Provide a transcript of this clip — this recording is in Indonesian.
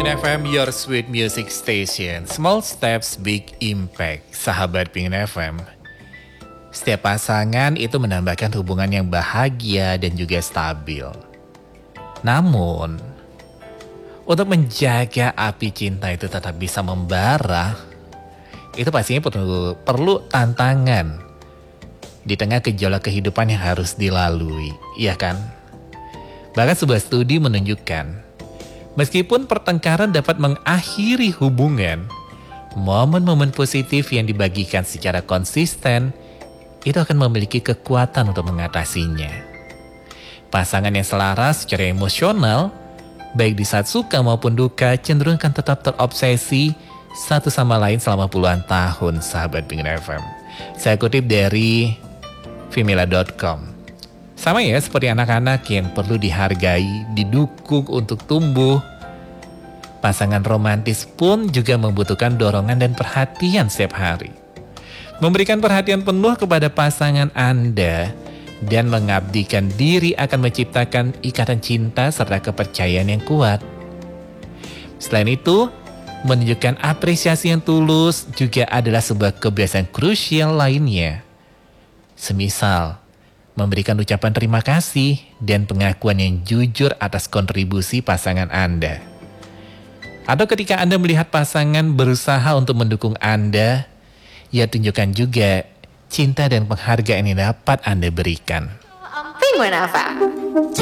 Pingin FM, your sweet music station. Small steps, big impact. Sahabat Pingin FM. Setiap pasangan itu menambahkan hubungan yang bahagia dan juga stabil. Namun, untuk menjaga api cinta itu tetap bisa membara, itu pastinya perlu tantangan di tengah gejolak kehidupan yang harus dilalui, iya kan? Bahkan sebuah studi menunjukkan, meskipun pertengkaran dapat mengakhiri hubungan, momen-momen positif yang dibagikan secara konsisten itu akan memiliki kekuatan untuk mengatasinya. Pasangan yang selaras secara emosional, baik di saat suka maupun duka, cenderung akan tetap terobsesi satu sama lain selama puluhan tahun, sahabat Pingin FM. Saya kutip dari Femila.com. Sama ya seperti anak-anak yang perlu dihargai, didukung untuk tumbuh. Pasangan romantis pun juga membutuhkan dorongan dan perhatian setiap hari. Memberikan perhatian penuh kepada pasangan Anda dan mengabdikan diri akan menciptakan ikatan cinta serta kepercayaan yang kuat. Selain itu, menunjukkan apresiasi yang tulus juga adalah sebuah kebiasaan krusial lainnya. Semisal, memberikan ucapan terima kasih dan pengakuan yang jujur atas kontribusi pasangan Anda. Atau ketika Anda melihat pasangan berusaha untuk mendukung Anda, ya tunjukkan juga cinta dan penghargaan yang dapat Anda berikan. Penguin FM.